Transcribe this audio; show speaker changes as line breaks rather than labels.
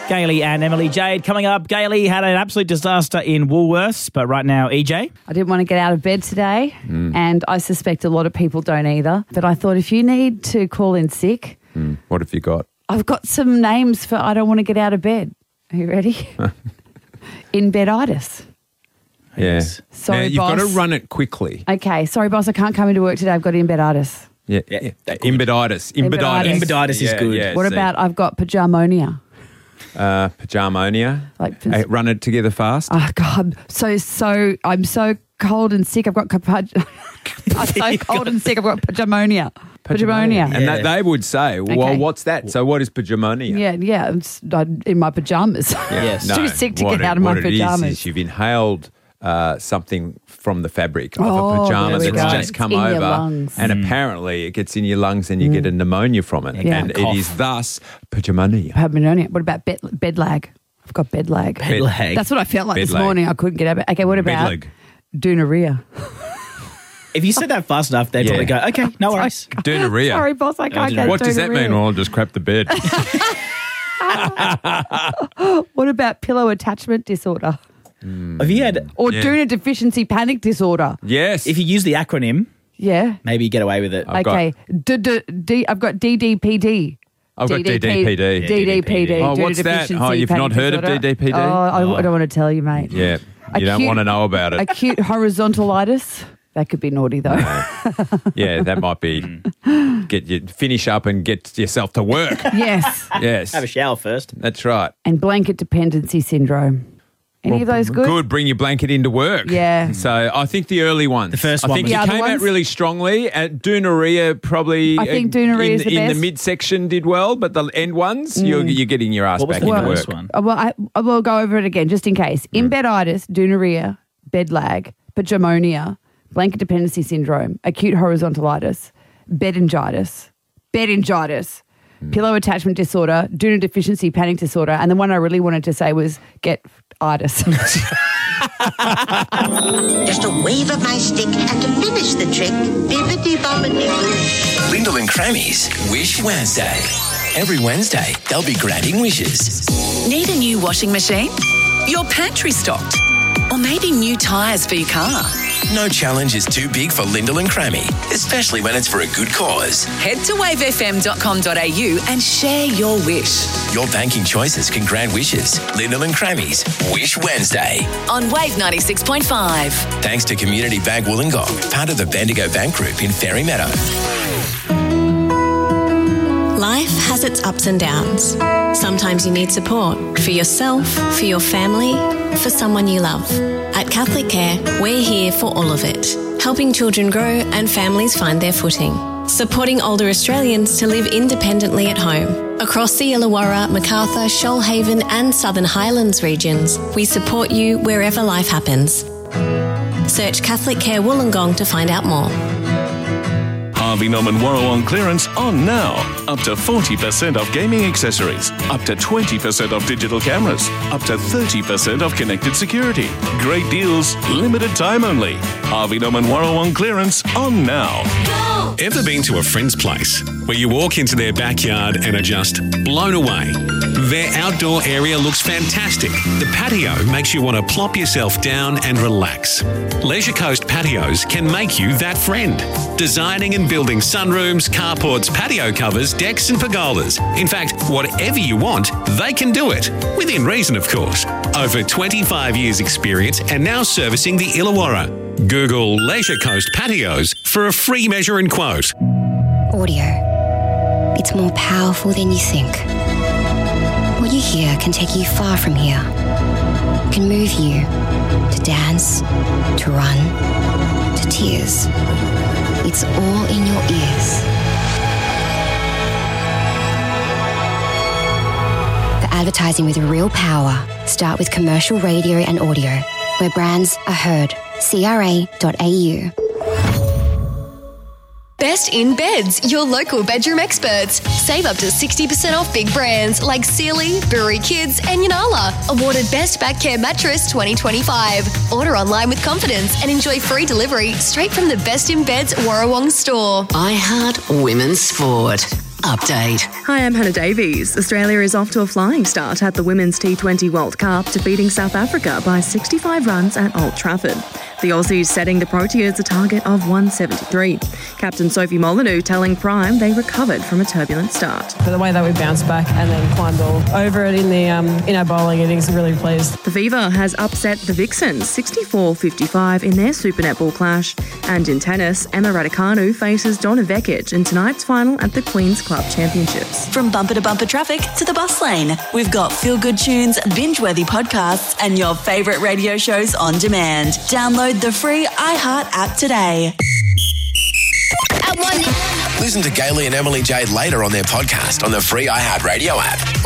Gailey and Emily Jade coming up. Gailey had an absolute disaster in Woolworths, but right now, EJ.
I didn't want to get out of bed today, and I suspect a lot of people don't either. But I thought if you need to call in sick...
What have you got?
I've got some names for I don't want to get out of bed. Are you ready? In-beditis.
Yeah.
Sorry,
now, you've
boss.
got to run it quickly.
Okay, sorry, boss, I can't come into work today. I've got in-beditis.
Yeah. Embeditis.
Embeditis is good.
Yeah,
What about I've got pajamonia?
Pajamonia? Run it together fast.
Oh, God. So I'm so cold and sick. I've got I'm so cold and sick. I've got pajamonia. Pajamonia.
And they would say, well,
Okay.
what's that? So what is pajamonia?
Yeah. I'm in my pajamas.
Yes.
Too sick to get out of my pajamas.
What it is you've inhaled something from the fabric of
Oh,
a pajama
there we
that's
go.
just come
It's in your
over,
lungs.
and apparently it gets in your lungs and you get a pneumonia from it,
Yeah.
and
Cough.
it is thus pajamonia.
Pajamonia. What about bed lag? I've got bed lag.
Bed lag.
That's what I felt like
Bed
this
lag.
morning. I couldn't get out of bed. Okay, what about
leg.
doonaria?
If you said that fast enough, they'd probably go, okay, no worries.
Doonaria.
Sorry, boss, I can't get
What does that mean?
doonaria.
Well, I'll just crap the bed.
What about pillow attachment disorder?
If you had,
Or doona deficiency panic disorder?
Yes.
if you use the acronym,
Yeah.
maybe you get away with it.
I've got-
Okay. I've got DDPD.
I've got DDPD.
DDPD.
Oh, what's
doona
that?
deficiency
Oh, you've not
panic
heard of
disorder.
DDPD?
Oh, I don't want to tell you, mate.
Yeah. You don't
Acute-
want to know about it.
Acute horizontalitis. That could be naughty, though.
Yeah, that might be finish up and get yourself to work.
Yes.
Yes.
Have a shower first.
That's right.
And blanket dependency syndrome. Any of those good?
Good. Bring your blanket into work.
Yeah.
So I think the early ones.
The first
I
one
think
was-
you
The other
came out
ones?
really strongly. Doonaria probably.
I think Doonaria is the
in
best.
the midsection did well, but the end ones, you're getting your ass
What was
back
the
into
worst
work.
one?
Well, I will go over it again just in case. In-beditis, doonaria, bed lag, pajamonia, blanket dependency syndrome, acute horizontalitis, bedingitis, pillow attachment disorder, doona deficiency panic disorder, and the one I really wanted to say was get-itis.
Just a wave of my stick and to finish the trick, bibbidi-bobbidi-boo.
Lyndall and Crammy's Wish Wednesday. Every Wednesday, they'll be granting wishes.
Need a new washing machine? Your pantry stocked? Or maybe new tyres for your car?
No challenge is too big for Lyndall and Crammy, especially when it's for a good cause.
Head to wavefm.com.au and share your wish.
Your banking choices can grant wishes. Lyndall and Crammy's Wish Wednesday.
On Wave 96.5.
Thanks to Community Bank Wollongong, part of the Bendigo Bank Group in Fairy Meadow.
Life has its ups and downs. Sometimes you need support for yourself, for your family, for someone you love. At Catholic Care, we're here for all of it, helping children grow and families find their footing. Supporting older Australians to live independently at home. Across the Illawarra, Macarthur, Shoalhaven and Southern Highlands regions, we support you wherever life happens. Search Catholic Care Wollongong to find out more.
Harvey Norman Warrawong clearance on now. Up to 40% off gaming accessories. Up to 20% off digital cameras. Up to 30% off connected security. Great deals, limited time only. Harvey Norman Warrawong clearance on now.
Ever been to a friend's place where you walk into their backyard and are just blown away? Their outdoor area looks fantastic. The patio makes you want to plop yourself down and relax. Leisure Coast Patios can make you that friend. Designing and building sunrooms, carports, patio covers, decks and pergolas. In fact, whatever you want, they can do it. Within reason, of course. Over 25 years experience and now servicing the Illawarra. Google Leisure Coast Patios for a free measure and quote.
Audio. It's more powerful than you think. What you hear can take you far from here. Can move you to dance, to run, to tears. It's all in your ears. For advertising with real power, start with commercial radio and audio, where brands are heard. CRA.au.
Best in Beds, your local bedroom experts. Save up to 60% off big brands like Sealy, Bury Kids and Yanala. Awarded Best Back Care Mattress 2025. Order online with confidence and enjoy free delivery straight from the Best in Beds Warrawong store.
I Heart Women's Sport.
update.
Hi, I'm Hannah Davies. Australia is off to a flying start at the Women's T20 World Cup, defeating South Africa by 65 runs at Old Trafford. The Aussies setting the Proteas a target of 173. Captain Sophie Molyneux telling Prime they recovered from a turbulent start.
For the way that we bounced back and then climbed all over it in our bowling innings, really pleased.
The Fever has upset the Vixens 64-55 in their Super Netball clash. And in tennis, Emma Raducanu faces Donna Vekic in tonight's final at the Queen's Club Championships.
From bumper to bumper traffic to the bus lane, we've got feel-good tunes, binge-worthy podcasts, and your favourite radio shows on demand. Download the free iHeart app today.
Listen to Gailey and Emily Jade later on their podcast on the free iHeart Radio app.